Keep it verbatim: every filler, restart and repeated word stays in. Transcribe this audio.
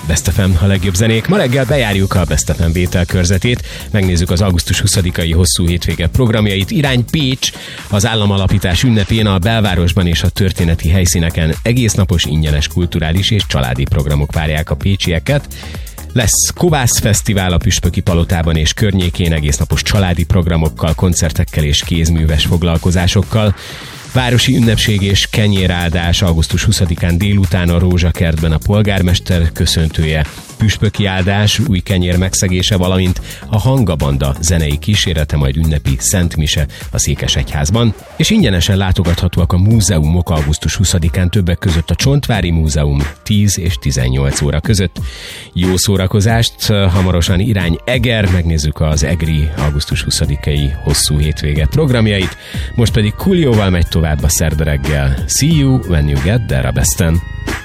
Best ef em, a legjobb zenék. Ma reggel bejárjuk a Best ef em vételkörzetét, megnézzük az augusztus huszadikai hosszú hétvége programjait. Irány Pécs, az államalapítás ünnepén a belvárosban és a történeti helyszíneken egésznapos ingyenes kulturális és családi programok várják a pécsieket. Lesz Kovász Fesztivál a Püspöki Palotában és környékén egésznapos családi programokkal, koncertekkel és kézműves foglalkozásokkal. Városi ünnepség és kenyéráldás augusztus huszadikán délután a Rózsakertben a polgármester köszöntője, püspöki áldás, új kenyér megszegése, valamint a Hangabanda zenei kísérete, majd ünnepi szentmise a Székesegyházban. És ingyenesen látogathatóak a múzeumok augusztus huszadikán, többek között a Csontvári Múzeum tíz és tizennyolc óra között. Jó szórakozást, hamarosan irány Eger, megnézzük az egri augusztus huszadikai hosszú hétvége programjait, most pedig Coolioval megy tovább a szerda reggel. See you when you get there a Besten.